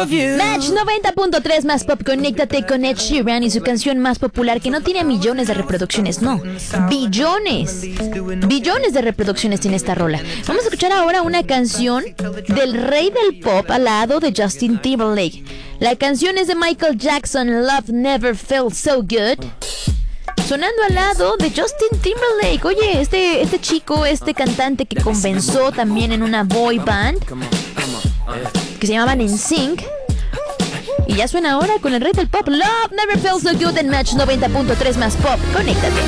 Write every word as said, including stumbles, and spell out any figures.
love you. Match noventa punto tres más pop, conéctate con Ed Sheeran y su canción más popular que no tiene millones de reproducciones, no, billones. Billones de reproducciones tiene esta rola. Vamos a escuchar ahora una canción del rey del pop al lado de Justin Timberlake. La canción es de Michael Jackson, Love Never Felt So Good. Sonando al lado de Justin Timberlake. Oye, este, este chico, este cantante que comenzó también en una boy band que se llamaban N Sync. Y ya suena ahora con el rey del pop, Love Never Felt So Good en Match noventa punto tres más pop. Conéctate.